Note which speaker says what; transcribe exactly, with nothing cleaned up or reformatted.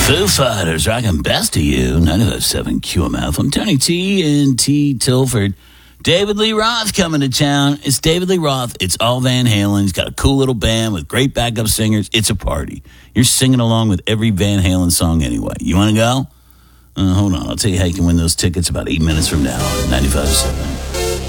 Speaker 1: Foo Fighters rocking Best of You, ninety-five point seven Q M F. I'm Tony T and T Tilford. David Lee Roth coming to town. It's David Lee Roth. It's all Van Halen. He's got a cool little band with great backup singers. It's a party. You're singing along with every Van Halen song anyway. You want to go? Uh, hold on. I'll tell you how you can win those tickets about eight minutes from now on ninety-five point seven.